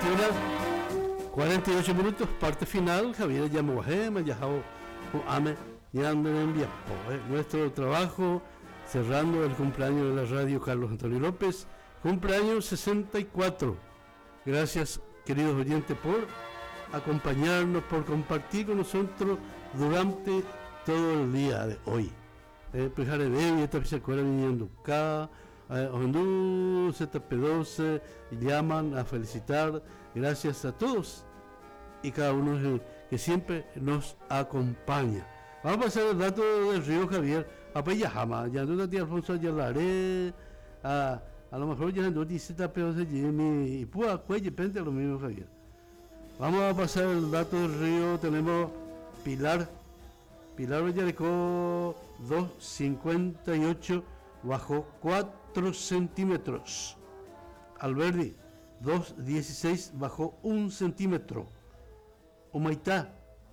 21:48 minutos, parte final. Javier Yamuajema, Yajao Ame, Yandenenbia. Nuestro trabajo cerrando el cumpleaños de la radio Carlos Antonio López, cumpleaños 64. Gracias, queridos oyentes, por acompañarnos, por compartir con nosotros durante todo el día de hoy. Pues Jarebebi, esta se acuerdan viniendo acá. Honduras, ZP12, llaman a felicitar. Gracias a todos y cada uno que siempre nos acompaña. Vamos a pasar el dato del río Javier. Apeyajama, ya no tía Alfonso Yalaré, a lo mejor ya no dice ZP12 Jimmy y Pua Cuelle, pente lo mismo Javier. Vamos a pasar el dato del río. Tenemos Pilar Villaricó 258 bajo 4 centímetros. Alberdi 216 bajo 1 centímetro. Humaitá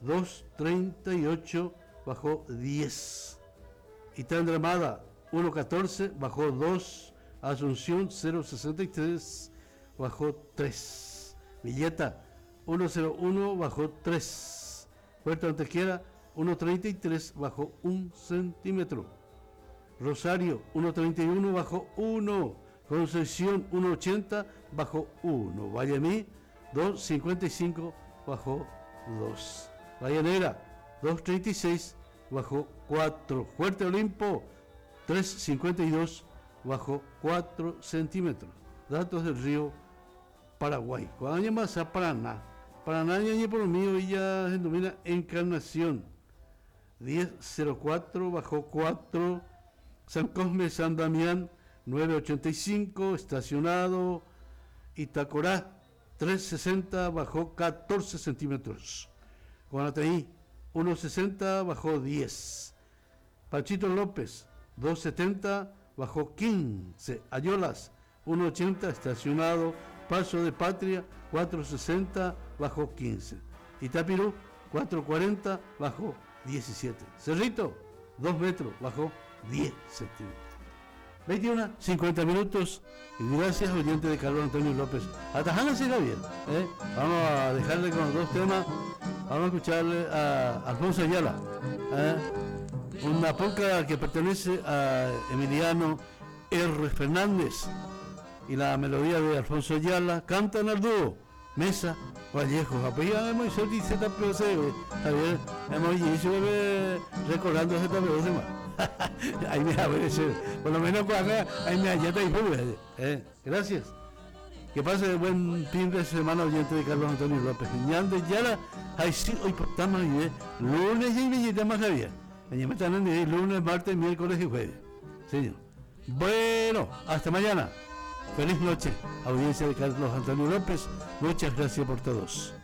238 bajo 10. Itandramada 114 bajo 2. Asunción 063 bajo 3. Villeta 101 bajo 3. Puerto Antequera 133 bajo 1 centímetro. Rosario 131 bajo 1. Concepción 180 bajo 1. Vallemí 255 bajo 2. Vallanera 236 bajo 4. Fuerte Olimpo 352 bajo 4 centímetros. Datos del río Paraguay. Cuando más a Paraná y por lo mío ella se denomina Encarnación 1004 bajo 4. San Cosme San Damián 985 estacionado. Itacorá 360 bajo 14 centímetros. Guanataí 160 bajo 10. Pachito López 270 bajo 15. Ayolas 180 estacionado. Paso de Patria 460 bajo 15. Itapirú 440 bajo 17. Cerrito 2 metros bajo 10 centímetros. 21:50 minutos. Y gracias, oyente de Carlos Antonio López. Atajándose Javier. Vamos a dejarle con 2 temas. Vamos a escucharle a Alfonso Ayala. Una polca que pertenece a Emiliano R. Fernández. Y la melodía de Alfonso Ayala. Cantan al dúo Mesa Vallejo. Apoyado hemos hecho ZP12. Javier, hemos hecho recordando ZP12 más. Ahí me aparece, por lo menos cuando ahí me allá y gracias. Que pase buen fin de semana, oyente de Carlos Antonio López. Ñande Yara, ahí sí, hoy portamos lunes y me más Javier. Me están en lunes, martes, miércoles y jueves. Señor. Bueno, hasta mañana. Feliz noche, audiencia de Carlos Antonio López. Muchas gracias por todos.